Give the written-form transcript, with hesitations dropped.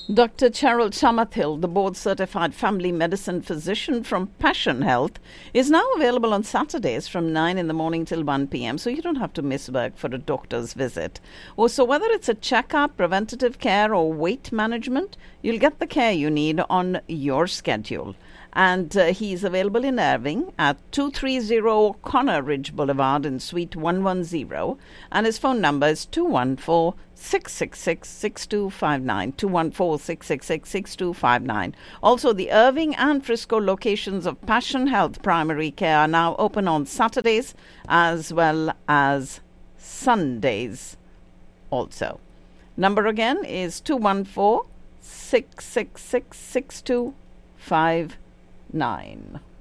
Dr. Cheryl Chamathil, the board-certified family medicine physician from Passion Health, is now available on Saturdays from 9 in the morning till 1 p.m., so you don't have to miss work for a doctor's visit. So whether it's a checkup, preventative care, or weight management, you'll get the care you need on your schedule. And he's available in Irving at 230 Connor Ridge Boulevard in Suite 110. And his phone number is 214-666-6259. 214-666-6259. Also, the Irving and Frisco locations of Passion Health Primary Care are now open on Saturdays as well as Sundays also. Number again is 214-666-6259.